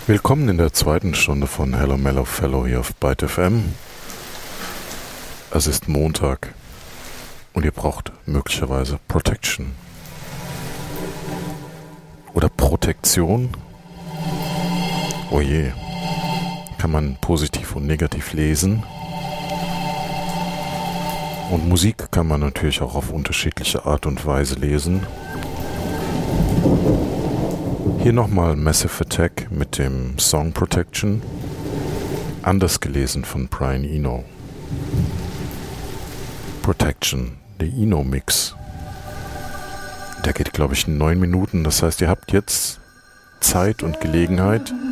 Willkommen in der zweiten Stunde von Hello Mellow Fellow hier auf Byte FM. Es ist Montag und ihr braucht möglicherweise Protection. Oder Protektion? Oh je, kann man positiv und negativ lesen. Und Musik kann man natürlich auch auf unterschiedliche Art und Weise lesen. Hier nochmal Massive Attack mit dem Song Protection, anders gelesen von Brian Eno. Protection, der Eno-Mix. Der geht, glaube ich, 9 Minuten. Das heißt, ihr habt jetzt Zeit und Gelegenheit,